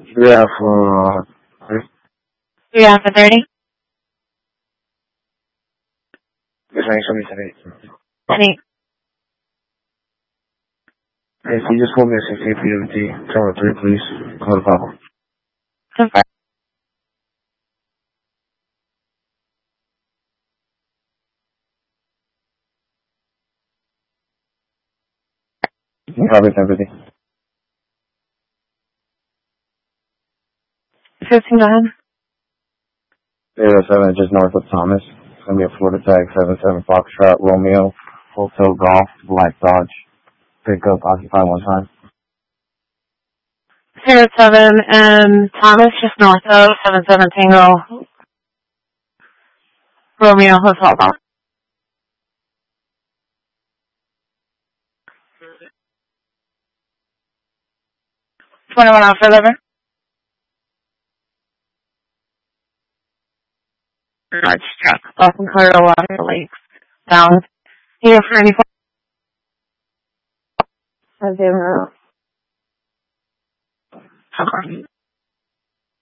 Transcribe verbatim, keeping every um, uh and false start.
Yeah, for, uh, Yeah, for thirty. you're saying something today. Any. Hey, can you just hold me at sixteen P M T? Tower three, please. Call the Papa. Confirm. Copy, empathy. Fifteen, go ahead. zero seven, just north of Thomas. It's gonna be a Florida tag, seven seven Foxtrot, Romeo, Hotel Golf, Black Dodge. Pick up, occupy one time. Zero seven, um, Thomas, just north of seven seven Tango, Romeo Hotel Golf. twenty-one after eleven. Large truck. Boston, Colorado, Water Lakes. Down. Here for any. Zero. Okay.